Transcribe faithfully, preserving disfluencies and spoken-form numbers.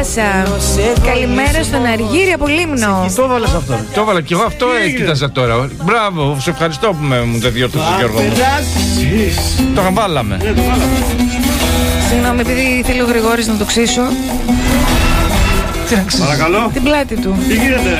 Καλημέρα στον Αργύρι από Λίμνο. Το έβαλες αυτό. Το έβαλα και εγώ αυτό κοίταζα τώρα. Μπράβο, σε ευχαριστώ που με, μου το διόρθωσες, Γιώργο μου. Το βάλαμε. Συγγνώμη, επειδή θέλει ο Γρηγόρης να το ξύσω. Παρακαλώ. Την πλάτη του. Τι γίνεται, ρε?